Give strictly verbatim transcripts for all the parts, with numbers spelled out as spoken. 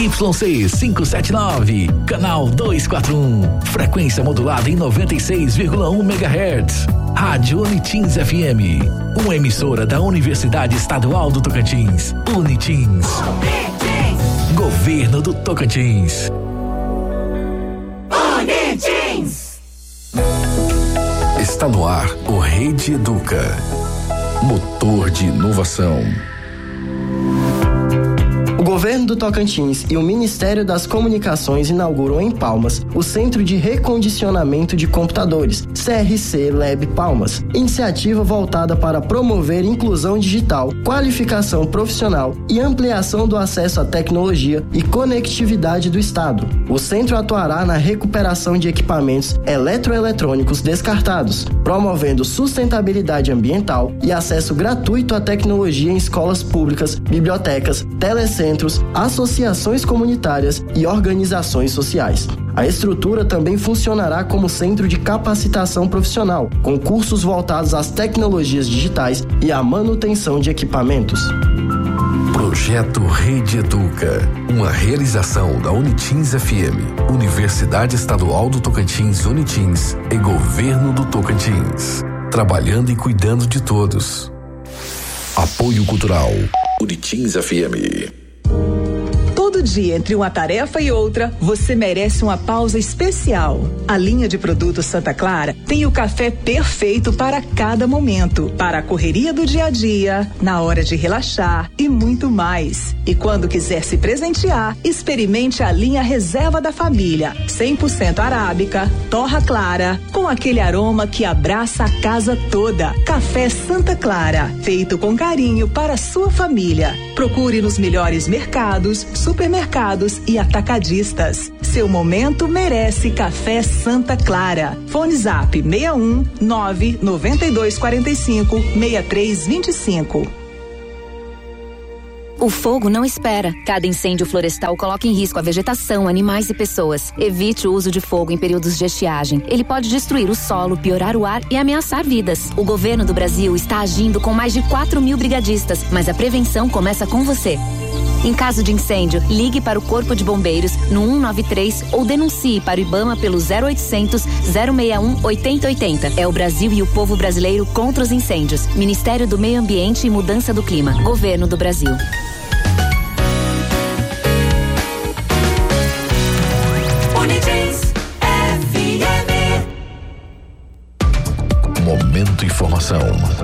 Y C quinhentos e setenta e nove, canal duzentos e quarenta e um, frequência modulada em noventa e seis vírgula um megahertz. Rádio Unitins F M, uma emissora da Universidade Estadual do Tocantins. Unitins. Unitins. Governo do Tocantins. Unitins. Está no ar o Rede Educa. Motor de inovação. O Governo do Tocantins e o Ministério das Comunicações inauguram em Palmas o Centro de Recondicionamento de Computadores, C R C Lab Palmas, iniciativa voltada para promover inclusão digital, qualificação profissional e ampliação do acesso à tecnologia e conectividade do Estado. O centro atuará na recuperação de equipamentos eletroeletrônicos descartados, promovendo sustentabilidade ambiental e acesso gratuito à tecnologia em escolas públicas, bibliotecas, telecentros, associações comunitárias e organizações sociais. A estrutura também funcionará como centro de capacitação profissional, com cursos voltados às tecnologias digitais e à manutenção de equipamentos. Projeto Rede Educa, uma realização da Unitins F M, Universidade Estadual do Tocantins Unitins e Governo do Tocantins. Trabalhando e cuidando de todos. Apoio Cultural, Unitins F M. Todo dia, entre uma tarefa e outra, você merece uma pausa especial. A linha de produtos Santa Clara tem o café perfeito para cada momento, para a correria do dia a dia, na hora de relaxar e muito mais. E quando quiser se presentear, experimente a linha Reserva da Família, cem por cento arábica, torra clara, com aquele aroma que abraça a casa toda. Café Santa Clara, feito com carinho para a sua família. Procure nos melhores mercados, supermercados e atacadistas. Seu momento merece Café Santa Clara. Fone Zap seis um nove nove dois quatro cinco seis três dois cinco. O fogo não espera. Cada incêndio florestal coloca em risco a vegetação, animais e pessoas. Evite o uso de fogo em períodos de estiagem. Ele pode destruir o solo, piorar o ar e ameaçar vidas. O governo do Brasil está agindo com mais de quatro mil brigadistas, mas a prevenção começa com você. Em caso de incêndio, ligue para o Corpo de Bombeiros no um nove três ou denuncie para o IBAMA pelo zero oitocentos, zero seis um, oitenta oitenta. É o Brasil e o povo brasileiro contra os incêndios. Ministério do Meio Ambiente e Mudança do Clima. Governo do Brasil. Unitins F M. Momento Informação.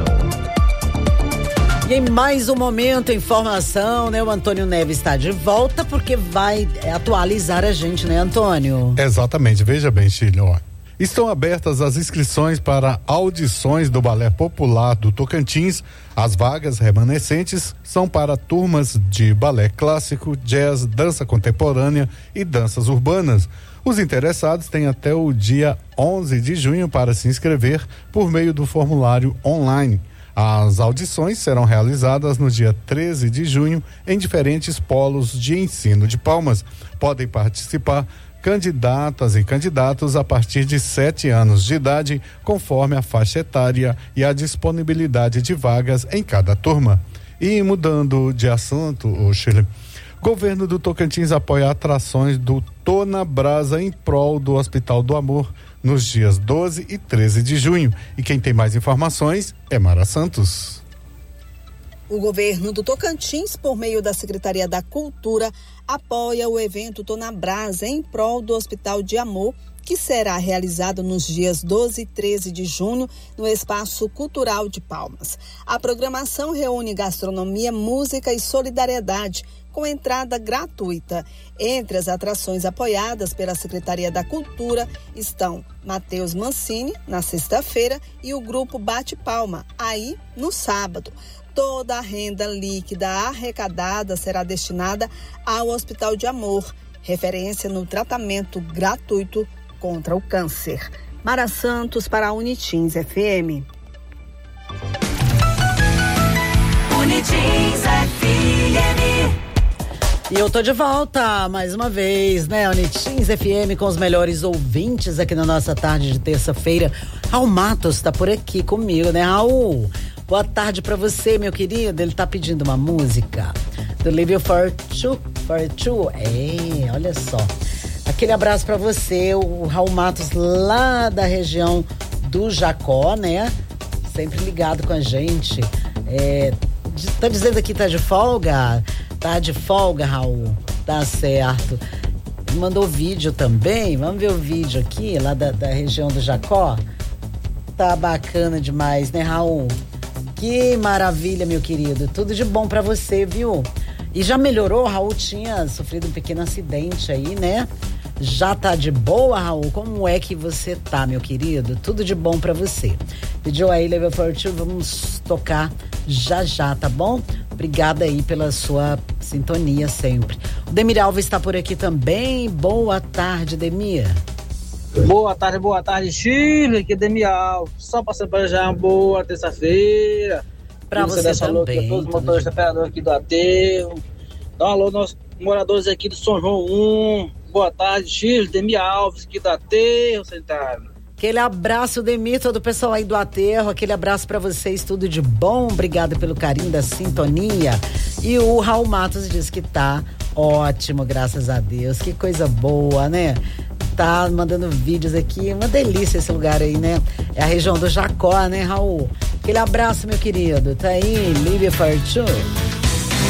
E em mais um Momento Informação, né? O Antônio Neves está de volta porque vai atualizar a gente, né, Antônio? Exatamente. Veja bem, Chile, ó. Estão abertas as inscrições para audições do Balé Popular do Tocantins. As vagas remanescentes são para turmas de balé clássico, jazz, dança contemporânea e danças urbanas. Os interessados têm até o dia onze de junho para se inscrever por meio do formulário online. As audições serão realizadas no dia treze de junho em diferentes polos de ensino de Palmas. Podem participar candidatas e candidatos a partir de sete anos de idade, conforme a faixa etária e a disponibilidade de vagas em cada turma. E mudando de assunto, o Chile, Governo do Tocantins apoia atrações do Tô na Brasa em prol do Hospital do Amor nos dias doze e treze de junho. E quem tem mais informações é Mara Santos. O governo do Tocantins, por meio da Secretaria da Cultura, apoia o evento Tô na Brasa em prol do Hospital de Amor, que será realizado nos dias doze e treze de junho no Espaço Cultural de Palmas. A programação reúne gastronomia, música e solidariedade, com entrada gratuita. Entre as atrações apoiadas pela Secretaria da Cultura estão Matheus Mancini, na sexta-feira, e o grupo Bate Palma, aí no sábado. Toda a renda líquida arrecadada será destinada ao Hospital de Amor, referência no tratamento gratuito contra o câncer. Mara Santos para a Unitins F M. Unitins F M. E eu tô de volta mais uma vez, né? Unitins F M com os melhores ouvintes aqui na nossa tarde de terça-feira. Raul Matos tá por aqui comigo, né, Raul? Boa tarde pra você, meu querido. Ele tá pedindo uma música do Livio for Two Fortune. É, olha só. Aquele abraço pra você, o Raul Matos lá da região do Jacó, né? Sempre ligado com a gente. É, tá dizendo aqui, tá de folga? Tá de folga, Raul. Tá certo. Mandou vídeo também. Vamos ver o vídeo aqui, lá da, da região do Jacó. Tá bacana demais, né, Raul? Que maravilha, meu querido. Tudo de bom pra você, viu? E já melhorou? Raul tinha sofrido um pequeno acidente aí, né? Já tá de boa, Raul? Como é que você tá, meu querido? Tudo de bom pra você. Pediu aí, Level Fortune, vamos tocar já já, tá bom? Obrigada aí pela sua sintonia sempre. O Demir Alves está por aqui também. Boa tarde, Demir. Boa tarde, boa tarde, Chile, aqui é Demir Alves. Só passando para já uma boa terça-feira. Pra você, você também. Aqui, todos os motoristas operadores aqui do Aterro. Dá um alô aos moradores aqui do São João um. Boa tarde, Chile, Demir Alves, aqui do Aterro, Centavo. Aquele abraço, Demir, todo o pessoal aí do Aterro, aquele abraço pra vocês, tudo de bom, obrigado pelo carinho da sintonia. E o Raul Matos diz que tá ótimo, graças a Deus, que coisa boa, né? Tá mandando vídeos aqui, uma delícia esse lugar aí, né? É a região do Jacó, né, Raul? Aquele abraço, meu querido, tá aí, Lívia Fortune.